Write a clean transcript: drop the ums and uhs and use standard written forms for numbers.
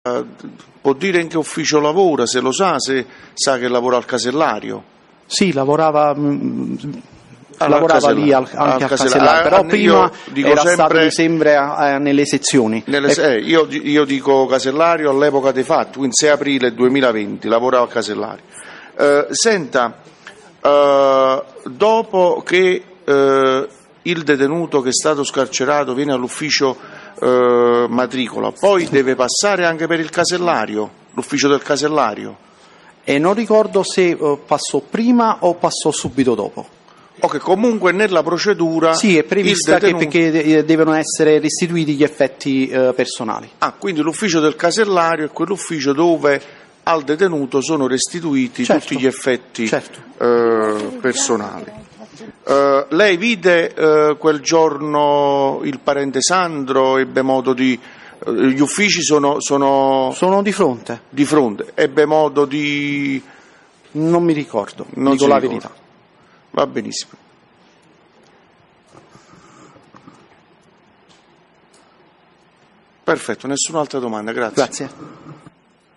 Può dire in che ufficio lavora, se lo sa, se sa che lavora al casellario? Sì, lavorava lì anche al casellario, però prima era stato, mi sembra, nelle sezioni. Io dico casellario all'epoca dei fatti, quindi 6 aprile 2020, lavorava al casellario. Senta, dopo che il detenuto che è stato scarcerato viene all'ufficio matricola, poi deve passare anche per il casellario, l'ufficio del casellario? E non ricordo se passò prima o passò subito dopo. Ok, comunque nella procedura sì, è prevista perché devono essere restituiti gli effetti personali. Quindi l'ufficio del casellario è quell'ufficio dove al detenuto sono restituiti tutti gli effetti personali. Lei vide quel giorno il parente Sandro, ebbe modo di... gli uffici sono di fronte. Di fronte, ebbe modo di... Non mi ricordo, dico la verità. Va benissimo. Perfetto, nessun'altra domanda, grazie. Grazie.